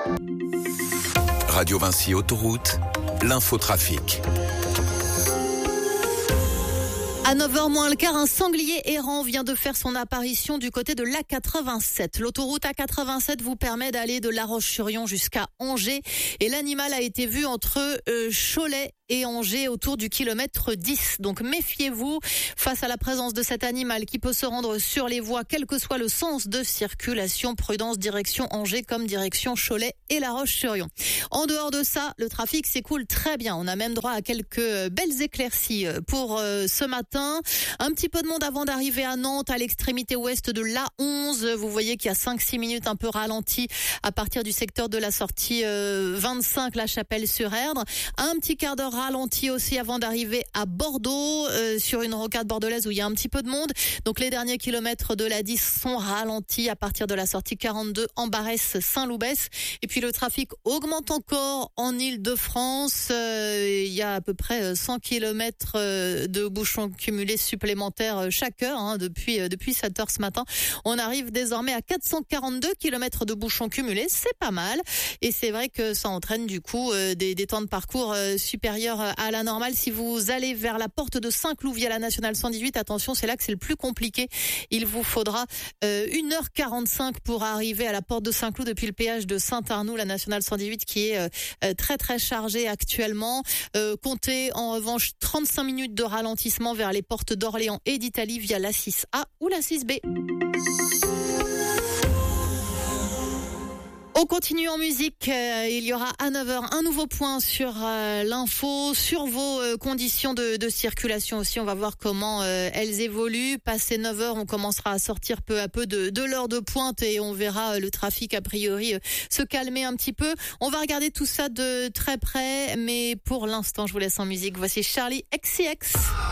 Radio Vinci Autoroute, l'infotrafic. À 9h moins le quart, un sanglier errant vient de faire son apparition du côté de l'A87. L'autoroute A87 vous permet d'aller de La Roche-sur-Yon jusqu'à Angers. Et l'animal a été vu entre Cholet et Angers autour du kilomètre 10. Donc méfiez-vous face à la présence de cet animal qui peut se rendre sur les voies, quel que soit le sens de circulation. Prudence, direction Angers comme direction Cholet et La Roche-sur-Yon. En dehors de ça, le trafic s'écoule très bien. On a même droit à quelques belles éclaircies pour ce matin. Un petit peu de monde avant d'arriver à Nantes, à l'extrémité ouest de l'A11. Vous voyez qu'il y a 5-6 minutes un peu ralenti à partir du secteur de la sortie 25, La Chapelle-sur-Erdre. Un petit quart d'heure ralenti aussi avant d'arriver à Bordeaux, sur une rocade bordelaise où il y a un petit peu de monde. Donc les derniers kilomètres de la 10 sont ralentis à partir de la sortie 42 en Barès-Saint-Loubès. Et puis le trafic augmente encore en Île-de-France. Il y a à peu près 100 kilomètres de bouchons cumulés supplémentaires chaque heure depuis 7 heures ce matin. On arrive désormais à 442 kilomètres de bouchons cumulés. C'est pas mal. Et c'est vrai que ça entraîne du coup des temps de parcours supérieurs à la normale. Si vous allez vers la porte de Saint-Cloud via la nationale 118, attention, c'est là que c'est le plus compliqué. Il vous faudra 1h45 pour arriver à la porte de Saint-Cloud depuis le péage de Saint-Arnoux, la nationale 118 qui est très très chargée actuellement. Comptez en revanche 35 minutes de ralentissement vers les portes d'Orléans et d'Italie via la 6A ou la 6B. On continue en musique, il y aura à 9h un nouveau point sur l'info, sur vos conditions de circulation aussi. On va voir comment elles évoluent. Passé 9h, on commencera à sortir peu à peu de l'heure de pointe et on verra le trafic a priori se calmer un petit peu. On va regarder tout ça de très près, mais pour l'instant, je vous laisse en musique. Voici Charli XCX.